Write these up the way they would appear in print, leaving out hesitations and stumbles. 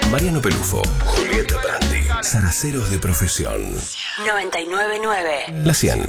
Mariano Pelufo, Julieta Brandi, zaraceros de profesión. 99.9 La 100.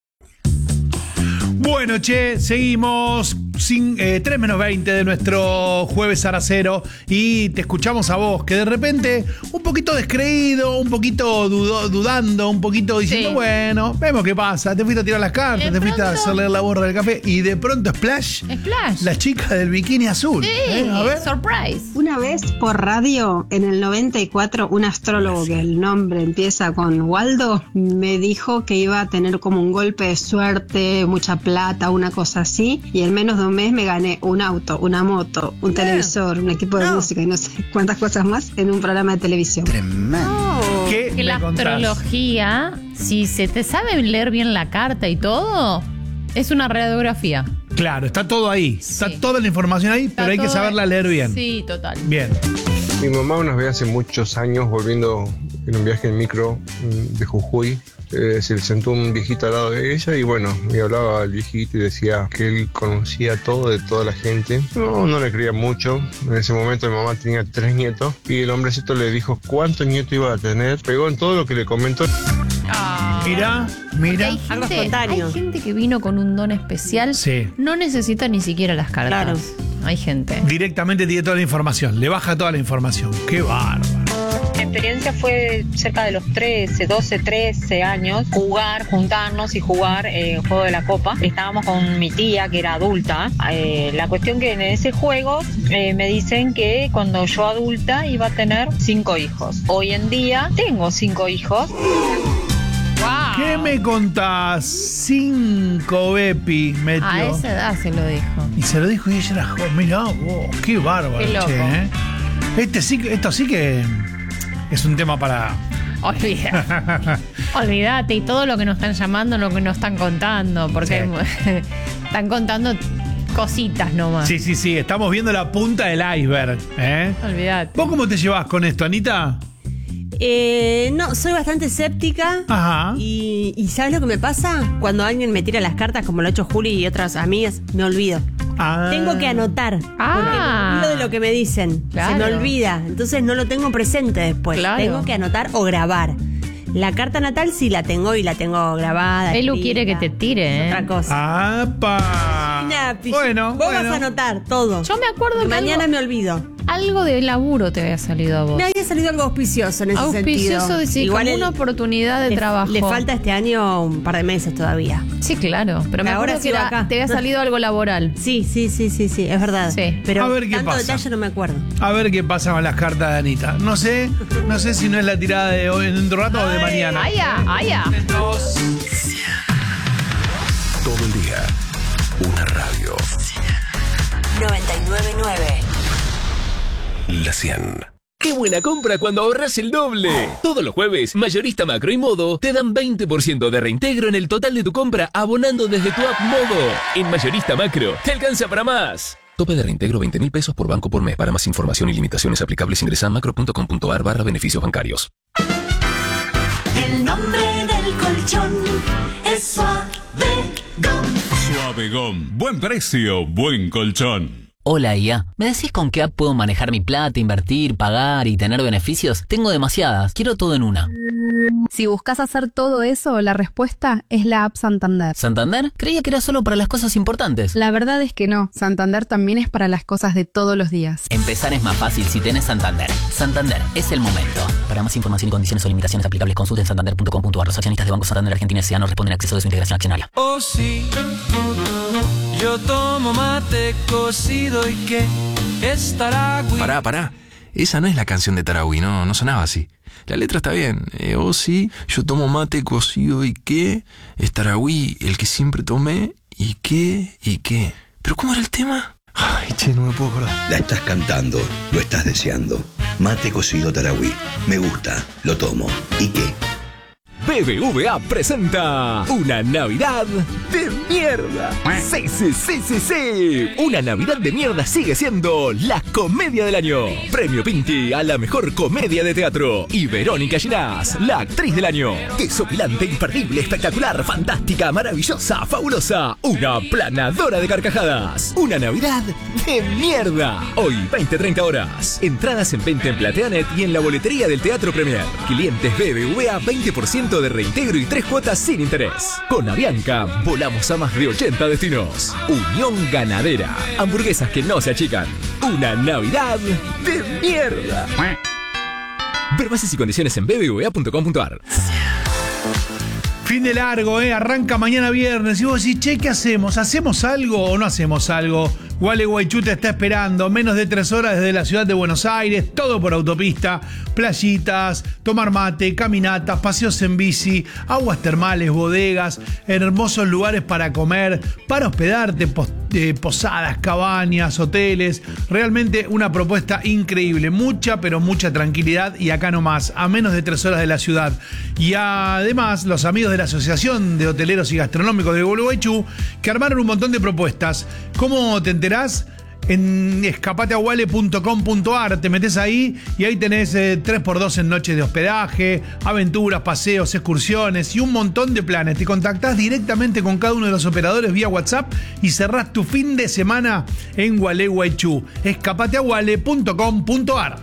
Bueno, che, seguimos 3 menos 20 de nuestro jueves zaracero y te escuchamos a vos, que de repente un poquito descreído, un poquito dudando, un poquito diciendo, bueno, vemos qué pasa, te fuiste a tirar las cartas, te fuiste a hacerle la borra del café y de pronto Splash, la chica del bikini azul. Sí, a ver. Surprise. Una vez por radio, en el 94, un astrólogo que el nombre empieza con Waldo, me dijo que iba a tener como un golpe de suerte, mucha plata, una cosa así, y en menos de un mes me gané un auto, una moto, un televisor, un equipo de música y no sé cuántas cosas más en un programa de televisión. Tremendo. ¿Qué Que la me contás? astrología, si se te sabe leer bien la carta y todo, es una radiografía. Claro, está todo ahí, está Sí. toda la información ahí, Está pero hay que todo- saberla leer bien. Sí, total. Bien. Mi mamá una vez hace muchos años, volviendo en un viaje en micro de Jujuy, se le sentó un viejito al lado de ella y bueno, me hablaba al viejito y decía que él conocía todo de toda la gente. No le creía mucho. En ese momento mi mamá tenía 3 nietos y el hombrecito le dijo cuántos nietos iba a tener. Pegó en todo lo que le comentó. Mira. Hay gente que vino con un don especial, Sí. no necesita ni siquiera las cartas. Claro. Hay gente. Directamente tiene toda la información, le baja toda la información. Qué bárbaro. Mi experiencia fue cerca de los 13 años, juntarnos y jugar el juego de la copa. Estábamos con mi tía, que era adulta. La cuestión que en ese juego me dicen que cuando yo adulta iba a tener 5 hijos. Hoy en día tengo 5 hijos. ¿Qué me contás? 5 Bepi metió. A esa edad se lo dijo. Y se lo dijo y ella era joven. Mirá vos, qué bárbaro, Qué loco. che, ¿eh? Esto sí que es un tema para... Olvídate, y todo lo que nos están llamando, lo que nos están contando, porque están contando cositas nomás. Sí, estamos viendo la punta del iceberg, ¿eh? Olvídate. ¿Vos cómo te llevas con esto, Anita? No, soy bastante escéptica. Ajá. Y ¿sabes lo que me pasa? Cuando alguien me tira las cartas, como lo ha hecho Juli y otras amigas, me olvido. Tengo que anotar. Porque me olvido de lo que me dicen. Claro. Se me olvida. Entonces no lo tengo presente después. Claro. Tengo que anotar o grabar. La carta natal sí la tengo y la tengo grabada. Elu escrita. quiere que te tire, ¿eh? Otra cosa. ¡Apa! Bueno, vos vas a anotar todo. Yo me acuerdo que mañana algo- me olvido. Algo de laburo te había salido a vos. Me había salido algo auspicioso en ese Auspicioso, sentido. decir, como una oportunidad de trabajo. Le falta este año un par de meses todavía. Sí, claro. Pero me Ahora acuerdo que sigo era- acá. te había salido algo laboral. Sí, es verdad. Sí. Pero A ver qué tanto pasa. detalle no me acuerdo. A ver qué pasa con las cartas de Anita. No sé si no es la tirada de hoy en un rato o de mañana. ¡Ay, Todo el día. Una radio. 99.9 La 100. ¡Qué buena compra cuando ahorras el doble! Todos los jueves, Mayorista Macro y Modo te dan 20% de reintegro en el total de tu compra abonando desde tu app Modo. En Mayorista Macro, te alcanza para más. Tope de reintegro 20.000 pesos por banco por mes. Para más información y limitaciones aplicables ingresa a macro.com.ar/beneficios bancarios. El nombre del colchón es Suavegón. Suavegón. Buen precio, buen colchón. Hola IA, ¿me decís con qué app puedo manejar mi plata, invertir, pagar y tener beneficios? Tengo demasiadas, quiero todo en una. Si buscas hacer todo eso, la respuesta es la app Santander. ¿Santander? Creía que era solo para las cosas importantes. La verdad es que no, Santander también es para las cosas de todos los días. Empezar es más fácil si tenés Santander. Santander, es el momento. Para más información y condiciones o limitaciones aplicables, consulten santander.com.ar. Los accionistas de Banco Santander Argentina S.A. no responden a acceso de su integración accionaria. Oh sí, yo tomo mate cocido y que es Taragüi. Pará. Esa no es la canción de Taragüi, no sonaba así. La letra está bien. Oh sí, yo tomo mate cocido y qué es Taragüi, el que siempre tomé y qué. ¿Pero cómo era el tema? Ay, che, no me puedo acordar. La estás cantando, lo estás deseando. Mate cocido Taragüi. Me gusta, lo tomo. ¿Y qué? BBVA presenta una Navidad de mierda. Sí. Una Navidad de mierda sigue siendo la comedia del año. Premio Pinti a la mejor comedia de teatro. Y Verónica Ginás, la actriz del año. Desopilante, imperdible, espectacular, fantástica, maravillosa, fabulosa. Una planadora de carcajadas. Una Navidad de mierda. Hoy, 20-30 horas. Entradas en venta en Plateanet y en la boletería del Teatro Premier. Clientes BBVA, 20% de reintegro y 3 cuotas sin interés. Con Avianca, volamos a más de 80 destinos. Unión Ganadera. Hamburguesas que no se achican. Una Navidad de mierda. Ver bases y condiciones en bbva.com.ar. Fin de largo, arranca mañana viernes. Y vos decís, che, ¿qué hacemos? ¿Hacemos algo o no hacemos algo? Gualeguaychú te está esperando. Menos de 3 horas desde la ciudad de Buenos Aires. Todo por autopista. Playitas, tomar mate, caminatas, paseos en bici, aguas termales, bodegas, hermosos lugares para comer, para hospedarte, posadas, cabañas, hoteles. Realmente una propuesta increíble. Mucha, pero mucha tranquilidad. Y acá nomás, a menos de 3 horas de la ciudad. Y además, los amigos de la Asociación de Hoteleros y Gastronómicos de Gualeguaychú, que armaron un montón de propuestas. ¿Cómo te enterás? En escapateaguale.com.ar, te metes ahí y ahí tenés 3x2 en noches de hospedaje, aventuras, paseos, excursiones y un montón de planes. Te contactás directamente con cada uno de los operadores vía WhatsApp y cerrás tu fin de semana en Gualeguaychú. escapateaguale.com.ar.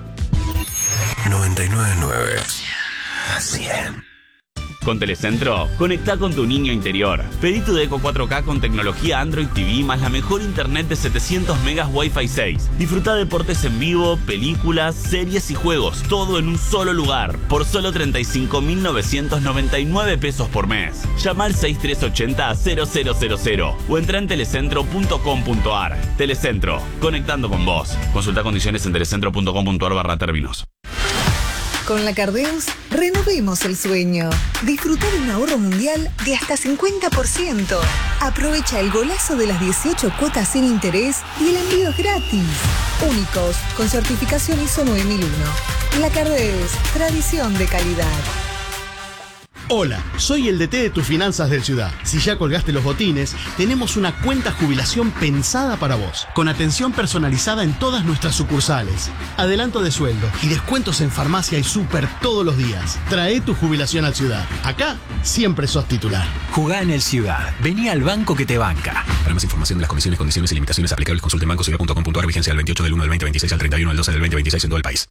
99.9 100. Con Telecentro, conectá con tu niño interior. Pedí tu Deco 4K con tecnología Android TV más la mejor internet de 700 megas Wi-Fi 6. Disfruta deportes en vivo, películas, series y juegos, todo en un solo lugar, por solo 35.999 pesos por mes. Llama al 6380-0000 o entra en telecentro.com.ar. Telecentro, conectando con vos. Consulta condiciones en telecentro.com.ar/términos. Con la Cardeus, renovemos el sueño. Disfruta de un ahorro mundial de hasta 50%. Aprovecha el golazo de las 18 cuotas sin interés y el envío es gratis. Únicos, con certificación ISO 9001. La Cardeus, tradición de calidad. Hola, soy el DT de tus finanzas del Ciudad. Si ya colgaste los botines, tenemos una cuenta jubilación pensada para vos, con atención personalizada en todas nuestras sucursales, adelanto de sueldo y descuentos en farmacia y súper todos los días. Trae tu jubilación al Ciudad. Acá siempre sos titular. Jugá en el Ciudad. Vení al banco que te banca. Para más información de las condiciones, condiciones y limitaciones aplicables, consulte en bancociudad.com.ar. Vigencia del 28 del 1 del 2026 al 31 del 12 del 2026 en todo el país.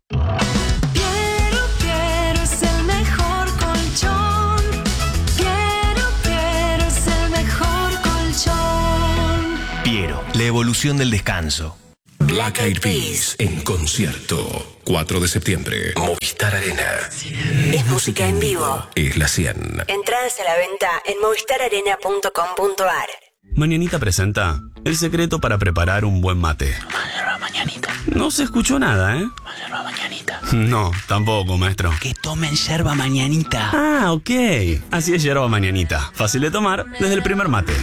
La evolución del descanso. Black Eyed Peas en concierto. 4 de septiembre. Movistar Arena. Es música en vivo. Es la 100. Entradas a la venta en movistararena.com.ar. Mañanita presenta el secreto para preparar un buen mate. Mañanita. No se escuchó nada, ¿eh? Mañanita. No, tampoco, maestro. Que tomen yerba mañanita. Ah, ok. Así es yerba mañanita. Fácil de tomar desde el primer mate.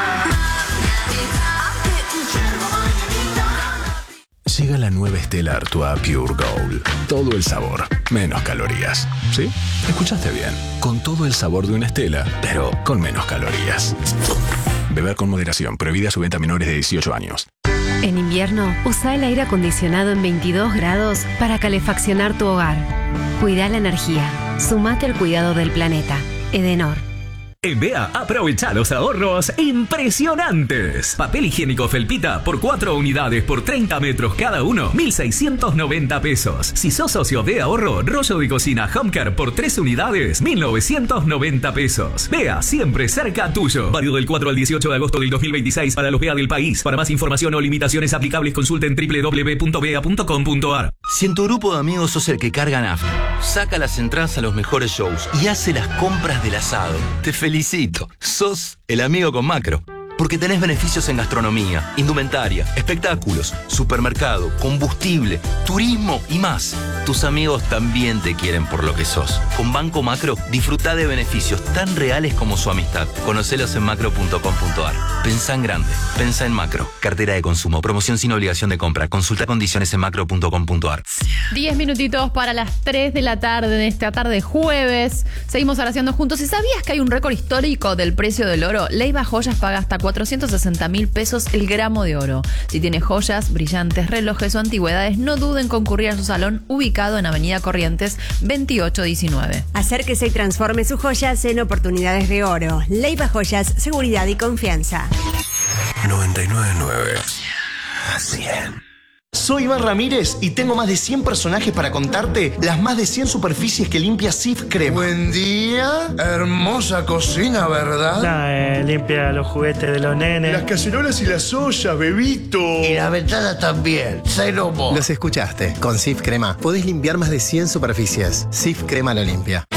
Llega la nueva Stella Artois Pure Gold. Todo el sabor, menos calorías. ¿Sí? Escuchaste bien. Con todo el sabor de una Stella, pero con menos calorías. Beber con moderación. Prohibida su venta a menores de 18 años. En invierno, usa el aire acondicionado en 22 grados para calefaccionar tu hogar. Cuida la energía. Sumate al cuidado del planeta. Edenor. En BEA, aprovecha los ahorros impresionantes. Papel higiénico Felpita por 4 unidades por 30 metros cada uno, 1.690 pesos. Si sos socio de ahorro, rollo de cocina Homecare por 3 unidades, 1.990 pesos. BEA, siempre cerca tuyo. Válido del 4 al 18 de agosto del 2026 para los BEA del país. Para más información o limitaciones aplicables, consulten www.bea.com.ar. Si en tu grupo de amigos sos el que carga nafta, saca las entradas a los mejores shows y hace las compras del asado, te felicito. Sos el amigo con macro. Porque tenés beneficios en gastronomía, indumentaria, espectáculos, supermercado, combustible, turismo y más. Tus amigos también te quieren por lo que sos. Con Banco Macro, disfruta de beneficios tan reales como su amistad. Conocelos en macro.com.ar. Pensá en grande. Pensá en Macro. Cartera de consumo. Promoción sin obligación de compra. Consulta condiciones en macro.com.ar. 10 minutitos para las 3 de la tarde de esta tarde jueves. Seguimos araceando juntos. ¿Y sabías que hay un récord histórico del precio del oro? Leiva Joyas paga hasta 460.000 pesos el gramo de oro. Si tienes joyas, brillantes, relojes o antigüedades, no duden en concurrir a su salón ubicado en Avenida Corrientes 2819. Acérquese y transforme sus joyas en oportunidades de oro. Leiva Joyas, seguridad y confianza. 99.9 100. Soy Iván Ramírez y tengo más de 100 personajes para contarte las más de 100 superficies que limpia Cif Crema. Buen día, hermosa cocina, ¿verdad? Limpia los juguetes de los nenes. Las cacerolas y las ollas, bebito. Y la ventana también, cero mo. Los escuchaste, con Cif Crema podés limpiar más de 100 superficies. Cif Crema lo limpia.